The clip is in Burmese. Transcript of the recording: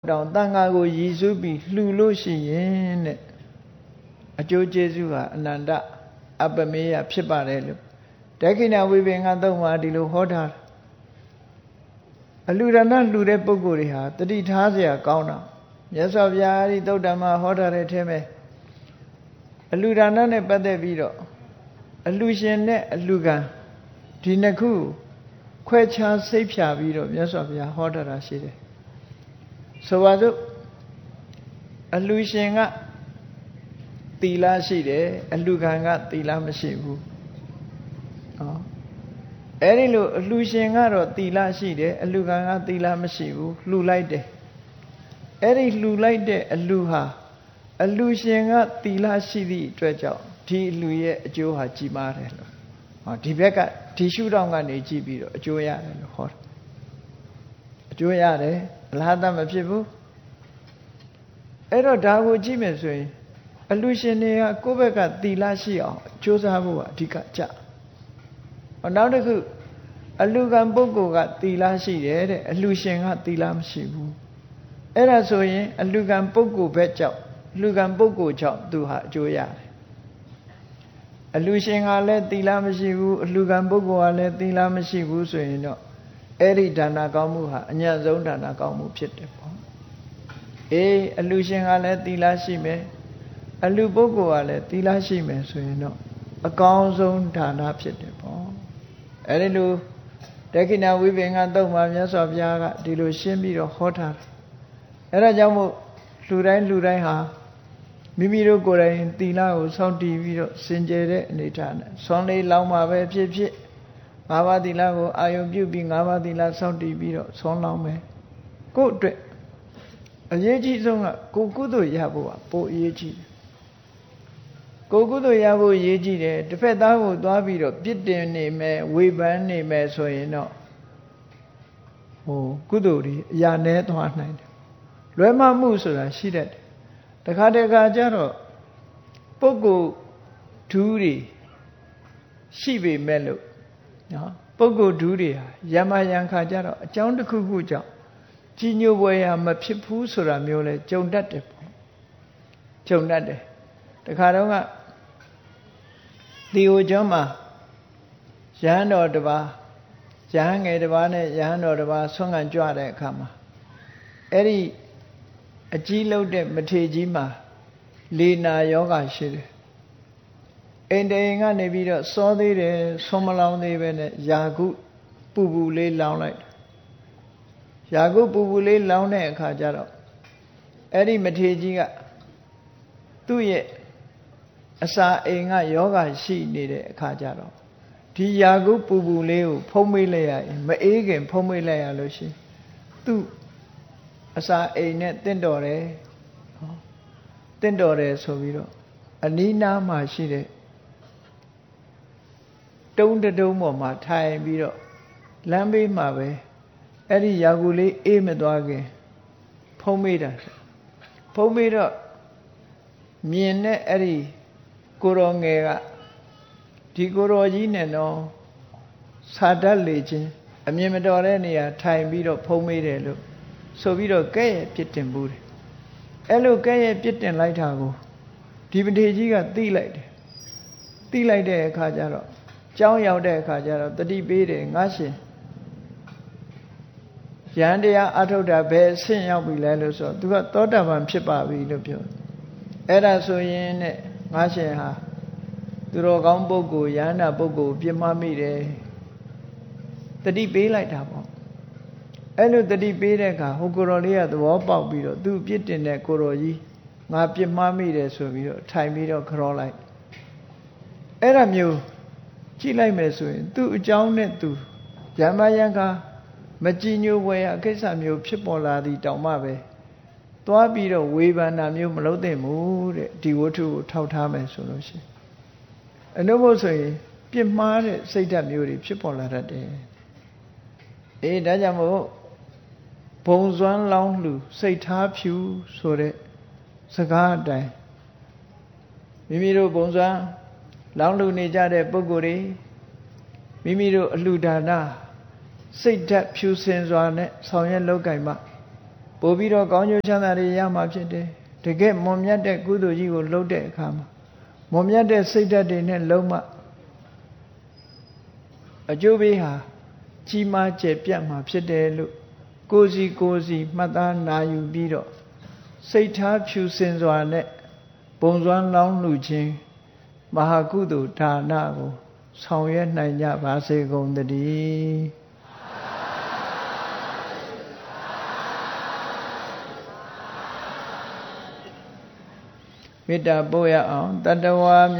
တောင်တန်ခါကိုရည်စူးပြီးလှူလို့ရှိရင်တဲ့အကျိုးကျေးဇူးဟာအနန္တအပမေယဖြစ်ပါတယ်လို့ဒက္ခိဏဝိပင်္ဂသုံးပါဒီလိုဟောထားအလှူဒါနလှူတဲ့ပုဂ္ဂိုလ်တွေဟာတတိထားเสียကောင်းတာမြတ်စွာဘုရားအဲ့ဒီသုတ်တံမှာဟောထားတဲ့အထဲမှာအလှူဒါနနဲ့ပတ်သက်ပြီးတော့အလှူရှင်နဲ့အလှူခံဒီနှစ်ခုခွဲခြားစိတ်ဖြာပြီးတော့မြတ်စွာဘုရားဟောထားတာရှိတယ်ဆိုပါစို့အလှူရှင်ကသီလရှိတယ်အလှူခံကသီလမရှိဘူးအဲ့ဒီလိုအလှူရှင်ကတော့သီလရှိတယ်အလှူခံကသီလမရှိဘူးလှူလိုက်တယ်အဲ့ဒီလှူလိုက်တဲ့အလှူဟာအလှူရှင်ကသီလရှိသည့်အတွက်ကြောင့်ဒီအလှူရဲ့အကျိုးဟာကြီးမားတယ်လို့ဒီဘက်ကဒီရှုထောင့်ကနေကြည့်ပြီးတော့အကျိုးရတယ်လို့ဟောတယ်အကျိုးရတယ်အလဟတမဖြစ်ဘူးအဲ့တော့ဒါကိုကြည့်မယ်ဆိုရင်အလှူရှင်တွေကကိုယ့်ဘက်ကသီလရှိအောင်ကြိုးစားဖို့ကအဓိကကြနောက်တစ်ခုအလှူခံပုဂ္ဂိုလ်ကသီလရှိတယ်တဲ့အလှူရှင်ကသီလမရှိဘူးအဲ့ဒါဆိုရင်အလှူခံပုဂ္ဂိုလ်ဘက်ကြောင့်အလှူခံပုဂ္ဂိုလ်ကြောင့်သူဟာအကျိုးရတယ်အလှူရှင်ကလည်းသီလမရှိဘူးအလှူခံပုဂ္ဂိုလ်ကလည်းသီလမရှိဘူးဆိုရင်တော့အဲ့ဒီဒါနကောင်းမှုဟာအညံ့ဆုံးဒါနကောင်းမှုဖြစ်တယ်ပေါ့အေးအလှူရှင်ကလည်းသီလရှိမယ်အလှူပုဂ္ဂိုလ်ကလည်းသီလရှိမယ်ဆိုရင်တော့အကောင်းဆုံးဒါနဖြစ်တယ်ပေါ့အဲ့ဒီလိုဒက္ခိဏဝိပင်္ဂသုံးပါမြတ်စွာဘုရားကဒီလိုရှင်းပြီးတော့ဟောထားတယ်အဲ့ဒါကြောင့်မို့လှူတိုင်းဟာမိမိတို့ကိုယ်တိုင်သီလကိုစောင့်တည်ပြီးတော့စင်ကြယ်တဲ့အနေထားနဲ့ဆွမ်းလေးလောင်းမှာပဲဖြစ်ဖြစ်၅ပါးသီလကိုအာယုံပြုပြီး၅ပါးသီလစောင့်တည်ပြီးတော့ဆွမ်းလောင်းမယ်ကိုယ့်အတွက်အရေးကြီးဆုံးကကိုယ်ကုသိုလ်ရဖို့ကပိုအရေးကြီးတယ်ကိုယ်ကုသိုလ်ရဖို့အရေးကြီးတယ်တစ်ဖက်သားကိုသွားပြီးတော့ပြစ်တင်နေမယ်ဝေဖန်နေမယ်ဆိုရင်တော့ကုသိုလ်တွေအရာနည်းသွားနိုင်တယ်လွဲမှားမှုဆိုတာရှိတတ်တယ်တခါကျတော့ပုဂ္ဂိုလ်ဓူးတွေရှိပေမဲ့လို့နော်ပုဂ္ဂိုလ်ဓူးတွေဟာယမယံခါကျတော့အကြောင်းတစ်ခုခုကြောင့်ကြီးညိုပွဲရမဖြစ်ဘူးဆိုတာမျိုးလဲကြုံတတ်တယ်ပေါ့ကြုံတတ်တယ်တခါတော့ကဒီဟိုကျောင်းမှာရဟန်းတော်တစ်ပါးရဟန်းငယ်တစ်ပါးနဲ့ရဟန်းတော်တစ်ပါးဆွမ်းခံကြွတဲ့အခါမှာအဲ့ဒီအကြီးလုံးတဲ့မထေကြီးမှာလေနာယောဂရှိတယ်အိမ်တိုင်ကနေပြီးတော့စောသေးတယ်ဆုံးမလောင်းသေးပဲနဲ့ယာကုပူပူလေးလောင်းလိုက်ယာကုပူပူလေးလောင်းတဲ့အခါကျတော့အဲ့ဒီမထေကြီးကသူ့ရဲ့အစာအိမ်ကယောဂရှိနေတဲ့အခါကျတော့ဒီယာကုပူပူလေးကိုဖုံးမေးလိုက်ရရင်မအေးခင်ဖုံးမေးလိုက်ရလို့ရှိရင်သူ့အစာအိမ်နဲ့တင့်တော်တယ်ဆိုပြီးတော့အနီးနားမှာရှိတဲ့တုံးတုံးပေါ်မှာထိုင်ပြီးတော့လမ်းဘေးမှာပဲအဲ့ဒီယာကုလေးအေးမသွားခင်ဖုံးမေးတာဖုံးမေးတော့မြင်တဲ့အဲ့ဒီကိုရောငယ်ကဒီကိုရောကြီးနဲ့တော့စာတတ်လေချင်းအမြင်မတော်တဲ့နေရာထိုင်ပြီးတော့ဖုံးမေးတယ်လို့ဆိုပြီးတော့ကဲ့ရဲ့ပြစ်တင်မှုတယ်အဲ့လိုကဲ့ရဲ့ပြစ်တင်လိုက်တာကိုဒီမထေကြီးကသိလိုက်တယ်သိလိုက်တဲ့အခါကျတော့ကြောင်းရောက်တဲ့အခါကျတော့တတိပေးတယ်ငါရှင်ယန္တရားအထုတ်တာဘယ်အဆင့်ရောက်ပြီလဲလို့ဆိုတော့သူကသောတာပန်ဖြစ်ပါပြီလို့ပြောအဲ့ဒါဆိုရင်နဲ့ငါရှင်ဟာသူတော်ကောင်းပုဂ္ဂိုလ်ယန္တာပုဂ္ဂိုလ်ပြစ်မှားမိတယ်တတိပေးလိုက်တာပေါ့အဲ့လိုတတိပေးတဲ့အခါဟိုကိုတော်လေးကသဘောပေါက်ပြီးတော့သူ့ပြစ်တင်တဲ့ကိုတော်ကြီးငါပြစ်မှားမိတယ်ဆိုပြီးတော့ထိုင်ပြီးတော့ခေါ်လိုက်အဲ့ဒါမျိုးကြည့်လိုက်မယ်ဆိုရင်သူ့အကြောင်းနဲ့သူယမယံကမကြည်ညိုပွဲအကိစ္စမျိုးဖြစ်ပေါ်လာသည်တောင်မှပဲသွားပြီးတော့ဝေဖန်တာမျိုးမလုပ်သင့်ဘူးတဲ့ဒီဝတ္ထုကိုထောက်ထားမယ်ဆိုလို့ရှိရင်အနုမို့ဆိုရင်ပြစ်မှားတဲ့စိတ်ဓာတ်မျိုးတွေဖြစ်ပေါ်လာတတ်တယ်အေးဒါကြောင့်မို့ဘုံစွမ်းလောင်းလှစိတ်ထားဖြူဆိုတဲ့စကားအတိုင်းမိမိတို့ဘုံစွမ်းလောင်းလှနေကြတဲ့ပုဂ္ဂိုလ်တွေမိမိတို့အလှဒါနစိတ်ဓာတ်ဖြူစင်စွာနဲ့ဆောင်ရွက်လုပ်ကင်မှပို့ပြီးတော့ကောင်းကျိုးချမ်းသာတွေရမှာဖြစ်တယ်တကယ်မွန်မြတ်တဲ့ကုသိုလ်ကြီးကိုလုပ်တဲ့အခါမှာမွန်မြတ်တဲ့စိတ်ဓာတ်တွေနဲ့လုံးဝအကျိုးပေးဟာကြီးမားကျယ်ပြန့်မှာဖြစ်တယ်လို့ကိုယ်စီမှတ်သားနာယူပြီးတော့စိတ်ထားဖြူစင်စွာနဲ့ပုံစွမ်းလောင်းလှူခြင်းမဟာကုသိုလ်ဒါနကိုဆောင်ရွက်နိုင်ကြပါစေကုန်သတည်းမေတ္တာပို့ရအောင်တတ္တဝါ